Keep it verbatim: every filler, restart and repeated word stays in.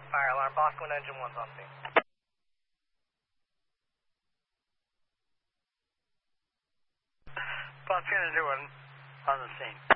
Fire alarm, Bosco and engine one's on scene. Bosco and engine one on the scene.